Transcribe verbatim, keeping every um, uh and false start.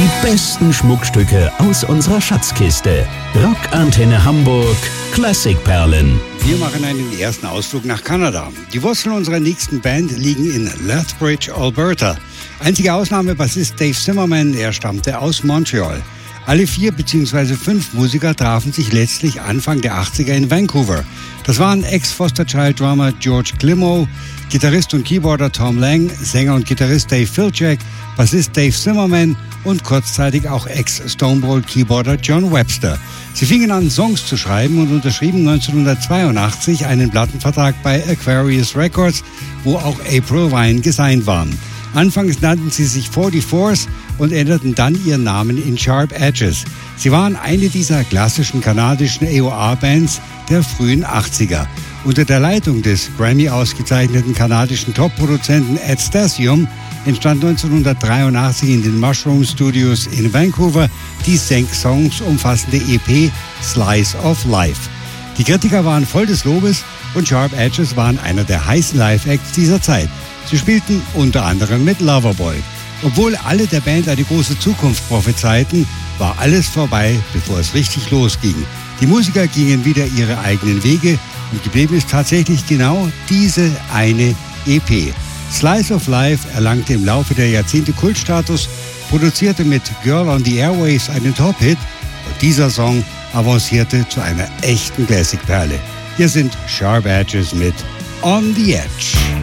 Die besten Schmuckstücke aus unserer Schatzkiste. Rockantenne Hamburg Klassikperlen. Wir machen einen ersten Ausflug nach Kanada. Die Wurzeln unserer nächsten Band liegen in Lethbridge, Alberta. Einzige Ausnahme Bassist Dave Zimmerman, er stammte aus Montreal. Alle vier bzw. fünf Musiker trafen sich letztlich Anfang der achtziger in Vancouver. Das waren Ex-Foster Child-Drummer George Klimow, Gitarrist und Keyboarder Tom Lang, Sänger und Gitarrist Dave Filczek, Bassist Dave Zimmerman und kurzzeitig auch Ex-Stonebrold-Keyboarder John Webster. Sie fingen an, Songs zu schreiben und unterschrieben neunzehnhundertzweiundachtzig einen Plattenvertrag bei Aquarius Records, wo auch April Wine gesigned waren. Anfangs nannten sie sich forty-fours und änderten dann ihren Namen in Sharp Edges. Sie waren eine dieser klassischen kanadischen A O R-Bands der frühen achtziger. Unter der Leitung des Grammy-ausgezeichneten kanadischen Top-Produzenten Ed Stasium entstand neunzehnhundertdreiundachtzig in den Mushroom Studios in Vancouver die sechs Songs umfassende E P Slice of Life. Die Kritiker waren voll des Lobes und Sharp Edges waren einer der heißen Live-Acts dieser Zeit. Sie spielten unter anderem mit Loverboy. Obwohl alle der Band eine große Zukunft prophezeiten, war alles vorbei, bevor es richtig losging. Die Musiker gingen wieder ihre eigenen Wege und geblieben ist tatsächlich genau diese eine E P. Slice of Life erlangte im Laufe der Jahrzehnte Kultstatus, produzierte mit Girl on the Airwaves einen Top-Hit und dieser Song avancierte zu einer echten Classic-Perle. Hier sind Sharp Edges mit On the Edge.